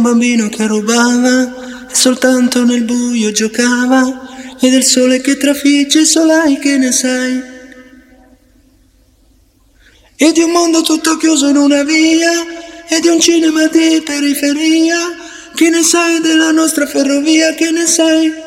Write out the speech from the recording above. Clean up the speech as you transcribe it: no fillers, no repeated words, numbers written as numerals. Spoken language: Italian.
Bambino che rubava e soltanto nel buio giocava, e del sole che trafigge solai che ne sai, e di un mondo tutto chiuso in una via, e di un cinema di periferia. Che ne sai della nostra ferrovia, che ne sai?